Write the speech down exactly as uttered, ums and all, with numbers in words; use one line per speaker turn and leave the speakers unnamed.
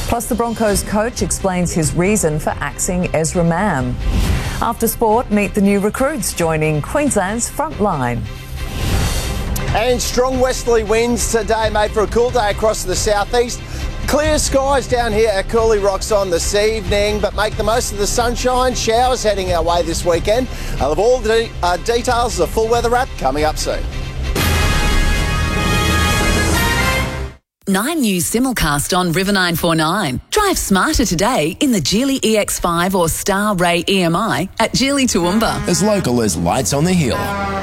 Plus, the Broncos coach explains his reason for axing Ezra Mam. After sport, meet the new recruits joining Queensland's front line.
And strong westerly winds today made for a cool day across the southeast. Clear skies down here at Cooley Rocks on this evening, but make the most of the sunshine. Showers heading our way this weekend. I'll have all the de- uh, details of the full weather wrap coming up soon.
Nine News simulcast on River nine four nine. Drive smarter today in the Geely E X five or Star Ray E M I at Geely Toowoomba.
As local as Lights on the Hill.